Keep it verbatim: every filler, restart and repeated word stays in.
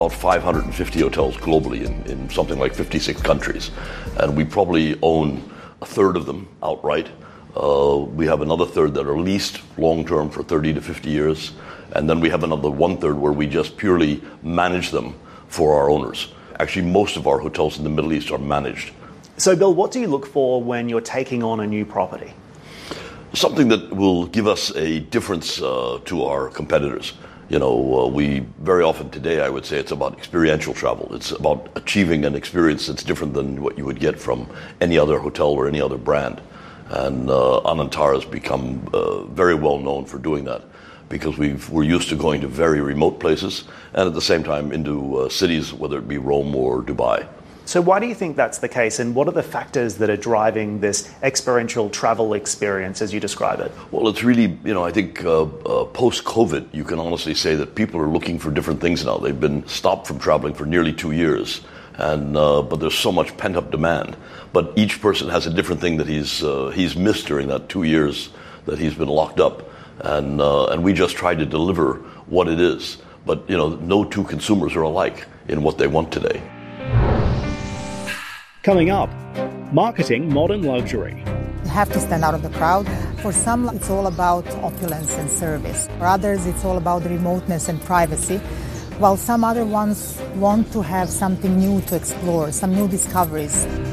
about five hundred fifty hotels globally in, in something like fifty-six countries. And we probably own a third of them outright. Uh, we have another third that are leased long-term for thirty to fifty years. And then we have another one-third where we just purely manage them for our owners. Actually, most of our hotels in the Middle East are managed. So, Bill, what do you look for when you're taking on a new property? Something that will give us a difference uh, to our competitors. You know, uh, we very often today, I would say, it's about experiential travel. It's about achieving an experience that's different than what you would get from any other hotel or any other brand. And uh, Anantara has become uh, very well known for doing that, because we've, we're used to going to very remote places and at the same time into uh, cities, whether it be Rome or Dubai. So why do you think that's the case, and what are the factors that are driving this experiential travel experience as you describe it? Well, it's really, you know, I think uh, uh, post-COVID, you can honestly say that people are looking for different things now. They've been stopped from traveling for nearly two years, and uh, but there's so much pent-up demand. But each person has a different thing that he's uh, he's missed during that two years that he's been locked up, and uh, and we just try to deliver what it is. But, you know, no two consumers are alike in what they want today. Coming up, marketing modern luxury. You have to stand out of the crowd. For some, it's all about opulence and service. For others, it's all about remoteness and privacy, while some other ones want to have something new to explore, some new discoveries.